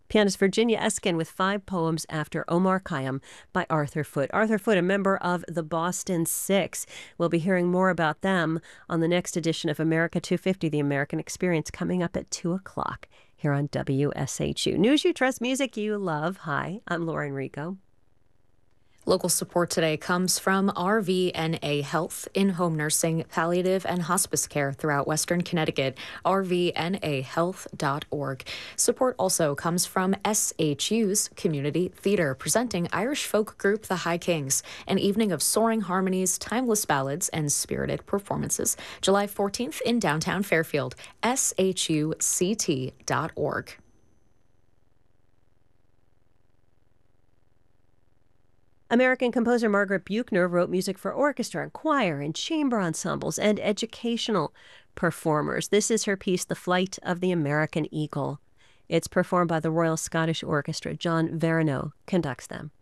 Pianist Virginia Eskin with 5 poems after Omar Khayyam by Arthur Foote. Arthur Foote, a member of the Boston Six. We'll be hearing more about them on the next edition of America 250, The American Experience, coming up at 2 o'clock here on WSHU. News you trust, music you love. Hi, I'm Lauren Rico. Local support today comes from RVNA Health, in-home nursing, palliative, and hospice care throughout Western Connecticut, rvnahealth.org. Support also comes from SHU's Community Theater, presenting Irish folk group The High Kings, an evening of soaring harmonies, timeless ballads, and spirited performances. July 14th in downtown Fairfield, shuct.org. American composer Margaret Buechner wrote music for orchestra and choir and chamber ensembles and educational performers. This is her piece, The Flight of the American Eagle. It's performed by the Royal Scottish Orchestra. John Verino conducts them.